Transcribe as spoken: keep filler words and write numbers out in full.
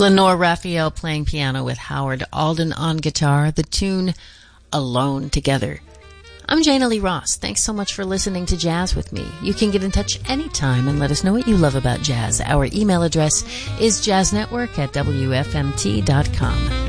Lenore Raphael playing piano with Howard Alden on guitar, the tune Alone Together. I'm Jana Lee Ross. Thanks so much for listening to Jazz with me. You can get in touch anytime and let us know what you love about jazz. Our email address is jazznetwork at w f m t dot com.